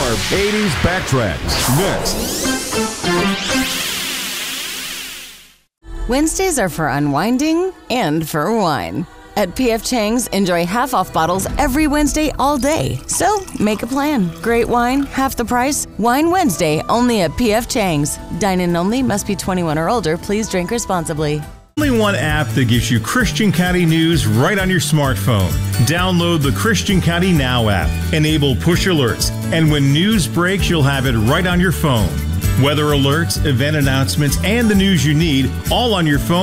more 80s Backtracks next. Wednesdays are for unwinding and for wine. At P.F. Chang's, enjoy half-off bottles every Wednesday all day. So, make a plan. Great wine, half the price. Wine Wednesday, only at P.F. Chang's. Dine-in only, must be 21 or older. Please drink responsibly. Only one app that gives you Christian County news right on your smartphone. Download the Christian County Now app. Enable push alerts. And when news breaks, you'll have it right on your phone. Weather alerts, event announcements, and the news you need, all on your phone.